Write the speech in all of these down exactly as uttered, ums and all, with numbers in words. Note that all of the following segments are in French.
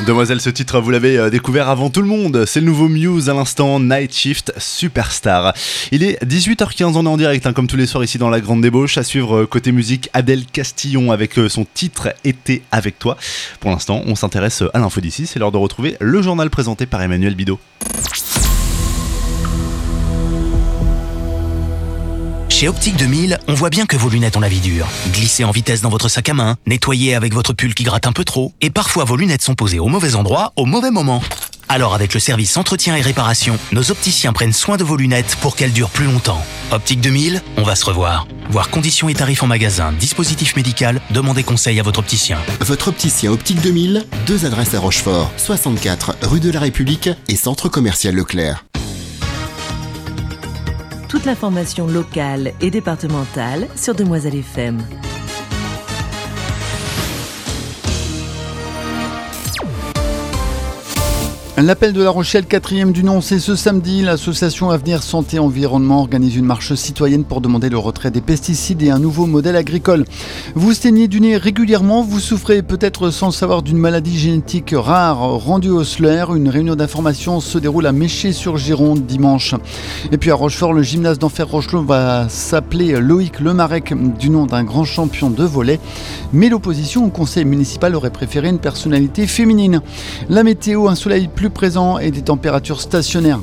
Demoiselle, ce titre, vous l'avez euh, découvert avant tout le monde. C'est le nouveau Muse à l'instant, Night Shift Superstar. Il est dix-huit heures quinze, on est en direct, hein, comme tous les soirs ici dans La Grande Débauche. À suivre, euh, côté musique, Adèle Castillon avec euh, son titre Été avec toi. Pour l'instant, on s'intéresse à l'info d'ici. C'est l'heure de retrouver le journal présenté par Emmanuel Bidot. Chez Optique deux mille, on voit bien que vos lunettes ont la vie dure. Glissez en vitesse dans votre sac à main, nettoyez avec votre pull qui gratte un peu trop, et parfois vos lunettes sont posées au mauvais endroit, au mauvais moment. Alors avec le service entretien et réparation, nos opticiens prennent soin de vos lunettes pour qu'elles durent plus longtemps. Optique deux mille, on va se revoir. Voir conditions et tarifs en magasin, dispositif médical, demandez conseil à votre opticien. Votre opticien Optique deux mille, deux adresses à Rochefort, soixante-quatre rue de la République et centre commercial Leclerc. Toute l'information locale et départementale sur Demoiselle F M. L'appel de La Rochelle, quatrième du nom, c'est ce samedi. L'association Avenir Santé Environnement organise une marche citoyenne pour demander le retrait des pesticides et un nouveau modèle agricole. Vous saignez du nez régulièrement, vous souffrez peut-être sans le savoir d'une maladie génétique rare rendue Osler. Une réunion d'information se déroule à Méché-sur-Gironde dimanche. Et puis à Rochefort, le gymnase d'Enfer Rochelot va s'appeler Loïc Lemarec, du nom d'un grand champion de volley. Mais l'opposition au conseil municipal aurait préféré une personnalité féminine. La météo, un soleil plus présent et des températures stationnaires.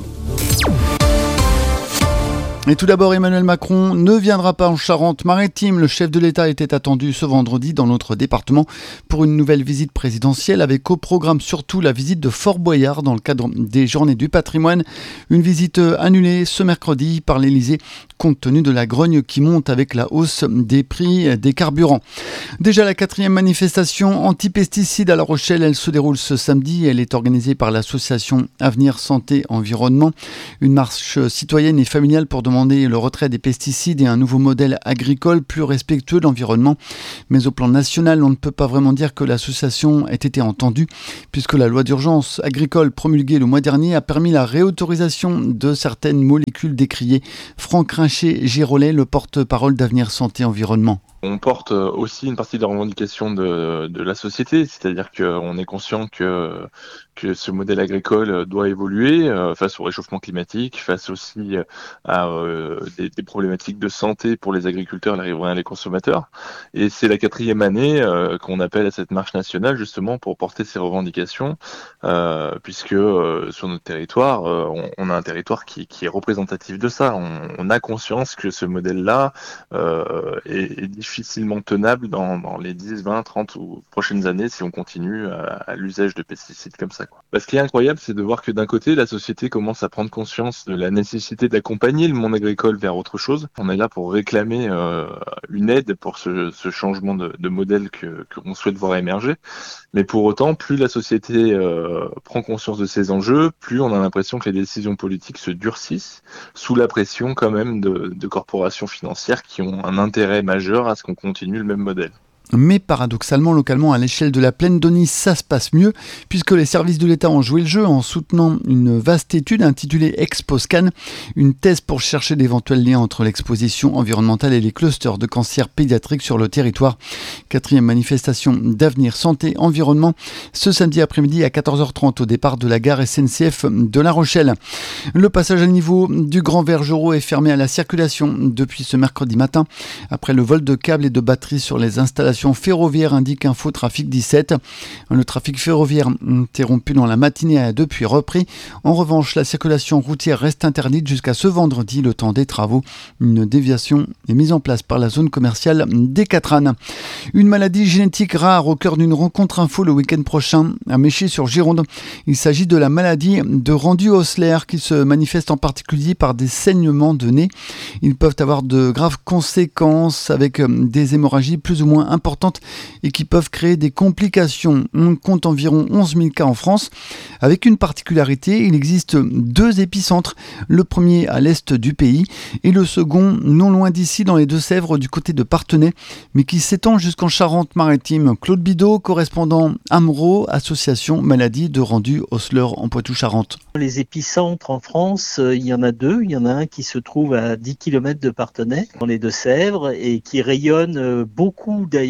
Et tout d'abord, Emmanuel Macron ne viendra pas en Charente-Maritime. Le chef de l'État était attendu ce vendredi dans notre département pour une nouvelle visite présidentielle avec au programme surtout la visite de Fort Boyard dans le cadre des Journées du patrimoine. Une visite annulée ce mercredi par l'Élysée compte tenu de la grogne qui monte avec la hausse des prix des carburants. Déjà la quatrième manifestation anti-pesticides à La Rochelle, elle se déroule ce samedi. Elle est organisée par l'association Avenir Santé Environnement. Une marche citoyenne et familiale pour demander le retrait des pesticides et un nouveau modèle agricole plus respectueux de l'environnement. Mais au plan national, on ne peut pas vraiment dire que l'association ait été entendue, puisque la loi d'urgence agricole promulguée le mois dernier a permis la réautorisation de certaines molécules décriées. Franck Rinchet-Girolet, le porte-parole d'Avenir Santé Environnement. On porte aussi une partie des revendications de, de la société, c'est-à-dire qu'on est conscient que, que ce modèle agricole doit évoluer euh, face au réchauffement climatique, face aussi à euh, des, des problématiques de santé pour les agriculteurs, les riverains et les consommateurs. Et c'est la quatrième année euh, qu'on appelle à cette marche nationale justement pour porter ces revendications, euh, puisque euh, sur notre territoire, euh, on, on a un territoire qui, qui est représentatif de ça. On, on a conscience que ce modèle-là euh, est, est difficile difficilement tenable dans, dans les dix, vingt, trente ou prochaines années si on continue à, à l'usage de pesticides comme ça, quoi. Bah, ce qui est incroyable, c'est de voir que d'un côté, la société commence à prendre conscience de la nécessité d'accompagner le monde agricole vers autre chose. On est là pour réclamer euh, une aide pour ce, ce changement de, de modèle que qu'on souhaite voir émerger. Mais pour autant, plus la société euh, prend conscience de ces enjeux, plus on a l'impression que les décisions politiques se durcissent sous la pression quand même de, de corporations financières qui ont un intérêt majeur à ce qu'on continue le même modèle. Mais paradoxalement, localement, à l'échelle de la plaine d'Aunis, ça se passe mieux, puisque les services de l'État ont joué le jeu en soutenant une vaste étude intitulée ExpoScan, une thèse pour chercher d'éventuels liens entre l'exposition environnementale et les clusters de cancer pédiatrique sur le territoire. Quatrième manifestation d'Avenir Santé Environnement, ce samedi après-midi à quatorze heures trente au départ de la gare S N C F de La Rochelle. Le passage à niveau du Grand Vergerot est fermé à la circulation depuis ce mercredi matin, après le vol de câbles et de batteries sur les installations ferroviaire, indique Info Trafic dix-sept. Le trafic ferroviaire interrompu dans la matinée a depuis repris. En revanche, la circulation routière reste interdite jusqu'à ce vendredi, le temps des travaux. Une déviation est mise en place par la zone commerciale des Quatranes. Une maladie génétique rare au cœur d'une rencontre info le week-end prochain à Méché-sur-Gironde. Il s'agit de la maladie de Rendu-Osler qui se manifeste en particulier par des saignements de nez. Ils peuvent avoir de graves conséquences avec des hémorragies plus ou moins importantes importantes et qui peuvent créer des complications. On compte environ onze mille cas en France. Avec une particularité, il existe deux épicentres. Le premier à l'est du pays et le second non loin d'ici dans les Deux-Sèvres du côté de Parthenay, mais qui s'étend jusqu'en Charente-Maritime. Claude Bidot, correspondant AMRO, association maladie de Rendu-Osler en Poitou-Charentes. Les épicentres en France, il y en a deux. Il y en a un qui se trouve à dix kilomètres de Parthenay, dans les Deux-Sèvres, et qui rayonne beaucoup d'ailleurs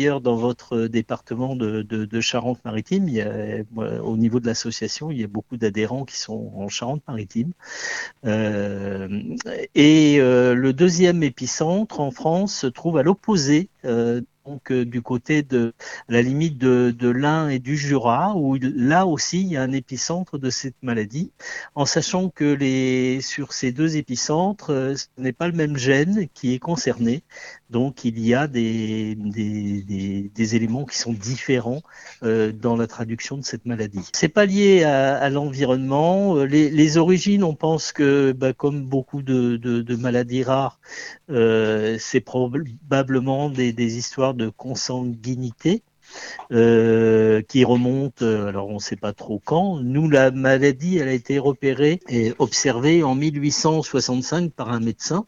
d'ailleurs dans votre département de, de, de Charente-Maritime, il y a, au niveau de l'association, il y a beaucoup d'adhérents qui sont en Charente-Maritime. Euh, et euh, le deuxième épicentre en France se trouve à l'opposé, euh, donc euh, du côté de la limite de, de l'Ain et du Jura, où là aussi il y a un épicentre de cette maladie, en sachant que les, sur ces deux épicentres, euh, ce n'est pas le même gène qui est concerné, donc il y a des, des, des, des éléments qui sont différents euh, dans la traduction de cette maladie. C'est pas lié à, à l'environnement. Les, les origines, on pense que, bah, comme beaucoup de, de, de maladies rares, euh, c'est probablement des, des histoires de consanguinité euh, qui remontent, alors on ne sait pas trop quand. Nous, la maladie, elle a été repérée et observée en mille huit cent soixante-cinq par un médecin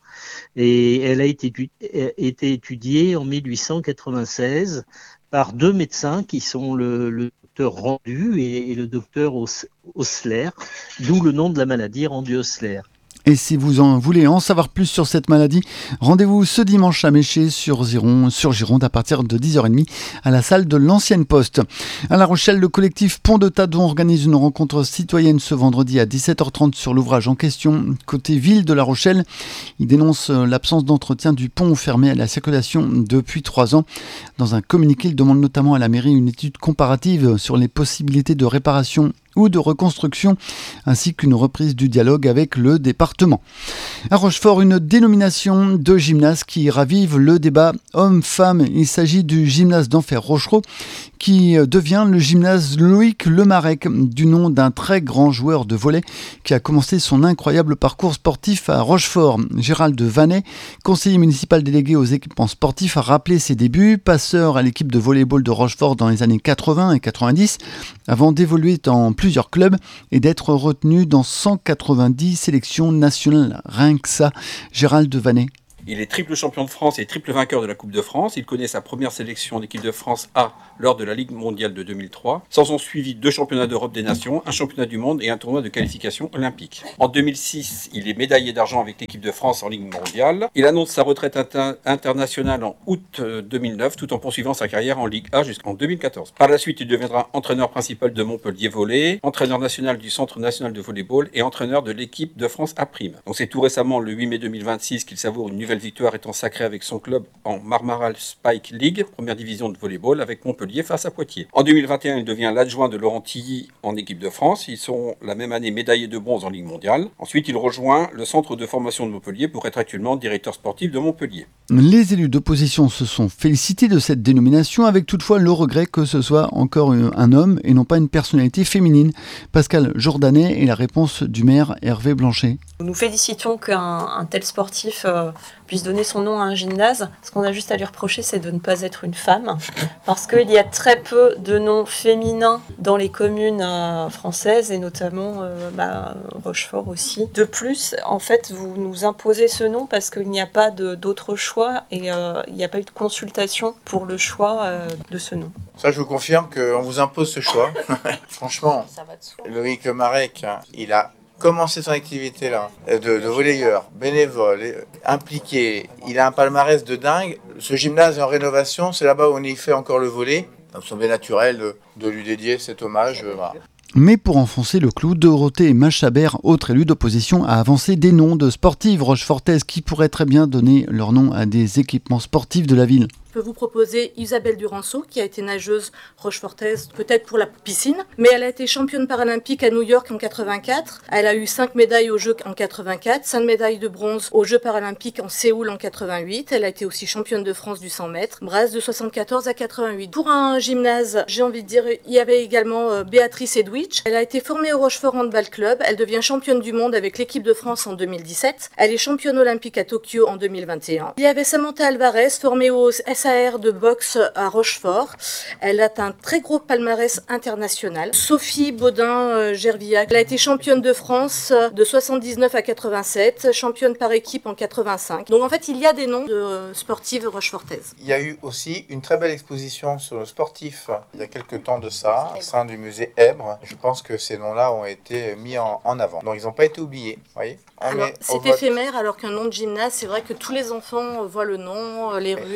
et elle a été, été étudiée en mille huit cent quatre-vingt-seize par deux médecins qui sont le, le docteur Rendu et, et le docteur Osler, d'où le nom de la maladie, Rendu Osler. Et si vous en voulez en savoir plus sur cette maladie, rendez-vous ce dimanche à Méché sur Gironde, sur Gironde à partir de dix heures trente à la salle de l'Ancienne Poste. À La Rochelle, le collectif Pont de Tadon organise une rencontre citoyenne ce vendredi à dix-sept heures trente sur l'ouvrage en question. Côté ville de La Rochelle, il dénonce l'absence d'entretien du pont fermé à la circulation depuis trois ans. Dans un communiqué, il demande notamment à la mairie une étude comparative sur les possibilités de réparation ou de reconstruction, ainsi qu'une reprise du dialogue avec le département. À Rochefort, une dénomination de gymnase qui ravive le débat homme-femme. Il s'agit du gymnase d'Enfer Rochereau, qui devient le gymnase Loïc Lemarec, du nom d'un très grand joueur de volley qui a commencé son incroyable parcours sportif à Rochefort. Gérald Vanet, conseiller municipal délégué aux équipements sportifs, a rappelé ses débuts, passeur à l'équipe de volleyball de Rochefort dans les années quatre-vingts et quatre-vingt-dix, avant d'évoluer dans plusieurs clubs et d'être retenu dans cent quatre-vingt-dix sélections nationales. Rien que ça, Gérald Vanet. Il est triple champion de France et triple vainqueur de la Coupe de France. Il connaît sa première sélection en équipe de France A lors de la Ligue mondiale de deux mille trois. S'en ont suivi deux championnats d'Europe des Nations, un championnat du monde et un tournoi de qualification olympique. En deux mille six, il est médaillé d'argent avec l'équipe de France en Ligue mondiale. Il annonce sa retraite inter- internationale en août deux mille neuf, tout en poursuivant sa carrière en Ligue A jusqu'en deux mille quatorze. Par la suite, il deviendra entraîneur principal de Montpellier Volley, entraîneur national du Centre national de volleyball et entraîneur de l'équipe de France A'. Donc c'est tout récemment, le huit mai deux mille vingt-six, qu'il savoure une nouvelle victoire étant sacré avec son club en Marmaral Spike League, première division de volleyball, avec Montpellier face à Poitiers. En deux mille vingt et un, il devient l'adjoint de Laurent Tilly en équipe de France. Ils sont la même année médaillés de bronze en Ligue mondiale. Ensuite, il rejoint le centre de formation de Montpellier pour être actuellement directeur sportif de Montpellier. Les élus d'opposition se sont félicités de cette dénomination, avec toutefois le regret que ce soit encore un homme et non pas une personnalité féminine. Pascal Jordanet et la réponse du maire Hervé Blanchet. Nous félicitons qu'un un tel sportif euh, puisse donner son nom à un gymnase. Ce qu'on a juste à lui reprocher, c'est de ne pas être une femme, parce qu'il y a très peu de noms féminins dans les communes euh, françaises, et notamment euh, bah, Rochefort aussi. De plus, en fait, vous nous imposez ce nom parce qu'il n'y a pas de, d'autre choix, et euh, il n'y a pas eu de consultation pour le choix euh, de ce nom. Ça, je vous confirme qu'on vous impose ce choix. Franchement, Loïc Lemarec, il a commencé son activité là, de, de volleyeur, bénévole, impliqué. Il a un palmarès de dingue. Ce gymnase est en rénovation, c'est là-bas où on y fait encore le volley. Ça me semblait naturel de, de lui dédier cet hommage. Voilà. Mais pour enfoncer le clou, Dorothée Machabert, autre élue d'opposition, a avancé des noms de sportives rochefortaises qui pourraient très bien donner leur nom à des équipements sportifs de la ville. Je peux vous proposer Isabelle Duranceau, qui a été nageuse rochefortaise, peut-être pour la piscine, mais elle a été championne paralympique à New York en quatre-vingt-quatre. Elle a eu cinq médailles aux Jeux en quatre-vingt-quatre, cinq médailles de bronze aux Jeux paralympiques en Séoul en quatre-vingt-huit. Elle a été aussi championne de France du cent mètres, brasse de soixante-quatorze à quatre-vingt-huit. Pour un gymnase, j'ai envie de dire, il y avait également euh, Béatrice Edwidge. Elle a été formée au Rochefort Handball Club. Elle devient championne du monde avec l'équipe de France en deux mille dix-sept. Elle est championne olympique à Tokyo en deux mille vingt et un. Il y avait Samantha Alvarez, formée au S A R de boxe à Rochefort. Elle a un très gros palmarès international. Sophie Baudin-Gervillac, elle a été championne de France de soixante-dix-neuf à quatre-vingt-sept, championne par équipe en quatre-vingt-cinq. Donc en fait, il y a des noms de sportives rochefortaises. Il y a eu aussi une très belle exposition sur le sportif il y a quelques temps de ça, au sein du musée Èbre. Je pense que ces noms-là ont été mis en, en avant. Donc ils n'ont pas été oubliés, vous voyez. Alors, c'est éphémère, alors qu'un nom de gymnase, c'est vrai que tous les enfants voient le nom, les rues, exactement.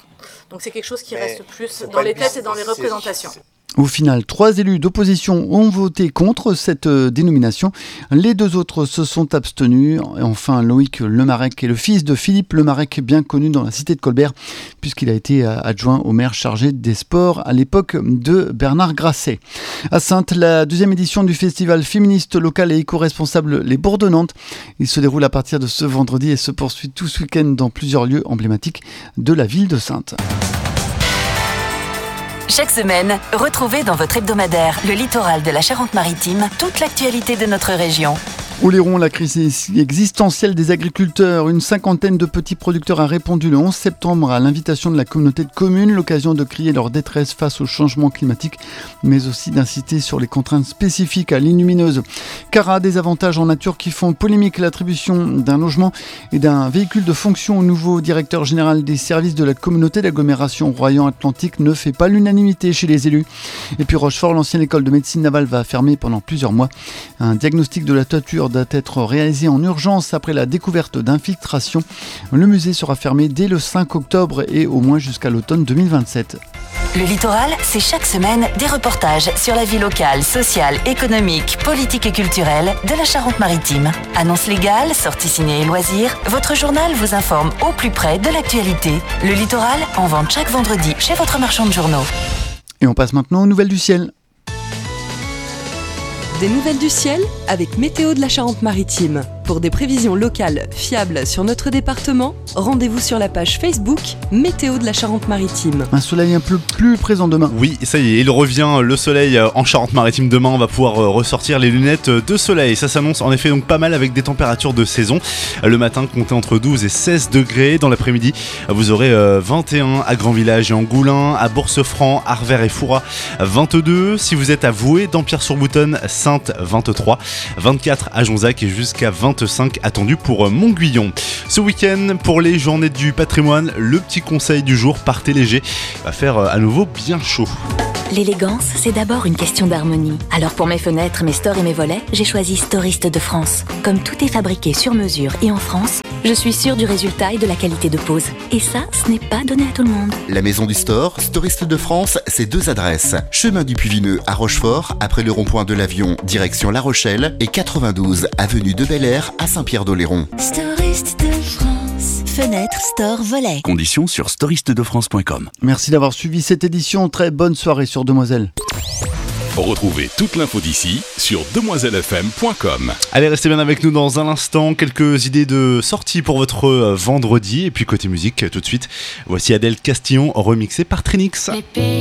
Donc c'est quelque chose qui Mais reste plus faut dans pas les le têtes bis- et dans les c'est- représentations. Au final, trois élus d'opposition ont voté contre cette euh, dénomination. Les deux autres se sont abstenus. Et enfin, Loïc Lemarec est le fils de Philippe Lemarec, bien connu dans la cité de Colbert, puisqu'il a été euh, adjoint au maire chargé des sports à l'époque de Bernard Grasset. À Saintes, la deuxième édition du festival féministe local et éco-responsable Les Bourdonnantes. Il se déroule à partir de ce vendredi et se poursuit tout ce week-end dans plusieurs lieux emblématiques de la ville de Saintes. Chaque semaine, retrouvez dans votre hebdomadaire Le Littoral de la Charente-Maritime toute l'actualité de notre région. Oléron, la crise existentielle des agriculteurs. Une cinquantaine de petits producteurs a répondu le onze septembre à l'invitation de la communauté de communes, l'occasion de crier leur détresse face au changement climatique, mais aussi d'inciter sur les contraintes spécifiques à ligne lumineuse. Cara, des avantages en nature qui font polémique, l'attribution d'un logement et d'un véhicule de fonction au nouveau directeur général des services de la communauté d'agglomération Royan-Atlantique ne fait pas l'unanimité chez les élus. Et puis Rochefort, l'ancienne école de médecine navale va fermer pendant plusieurs mois. Un diagnostic de la toiture doit être réalisé en urgence après la découverte d'infiltration. Le musée sera fermé dès le cinq octobre et au moins jusqu'à l'automne deux mille vingt-sept. Le Littoral, c'est chaque semaine des reportages sur la vie locale, sociale, économique, politique et culturelle de la Charente-Maritime. Annonces légales, sorties ciné et loisirs, votre journal vous informe au plus près de l'actualité. Le Littoral, en vente chaque vendredi chez votre marchand de journaux. Et on passe maintenant aux nouvelles du ciel. Des nouvelles du ciel avec Météo de la Charente-Maritime. Pour des prévisions locales fiables sur notre département, rendez-vous sur la page Facebook Météo de la Charente-Maritime. Un soleil un peu plus présent demain. Oui, ça y est, il revient, le soleil en Charente-Maritime. Demain, on va pouvoir ressortir les lunettes de soleil. Ça s'annonce en effet donc pas mal avec des températures de saison. Le matin, comptez entre douze et seize degrés. Dans l'après-midi, vous aurez vingt et un à Grand-Village et Angoulins, à Bourse-Franc, Arvert et Fouras, vingt-deux. Si vous êtes à Voué, Dampierre-sur-Boutonne, Saintes, vingt-trois. vingt-quatre à Jonzac et jusqu'à vingt-cinq attendus pour Montguillon. Ce week-end, pour les journées du patrimoine, le petit conseil du jour, partez léger. Il va faire à nouveau bien chaud. L'élégance, c'est d'abord une question d'harmonie. Alors pour mes fenêtres, mes stores et mes volets, j'ai choisi Storiste de France. Comme tout est fabriqué sur mesure et en France, je suis sûre du résultat et de la qualité de pose. Et ça, ce n'est pas donné à tout le monde. La maison du store, Storiste de France, c'est deux adresses. Chemin du Puy-Vineux à Rochefort, après le rond-point de l'Avion, direction La Rochelle, et quatre-vingt-douze avenue de Bel-Air à Saint-Pierre-d'Oléron. Storiste de France. Fenêtre, store, volet. Conditions sur storiste de france point com. Merci d'avoir suivi cette édition. Très bonne soirée sur Demoiselle. Retrouvez toute l'info d'ici sur demoiselle f m point com. Allez, restez bien avec nous dans un instant. Quelques idées de sortie pour votre vendredi. Et puis côté musique, tout de suite, voici Adèle Castillon remixée par Trinix.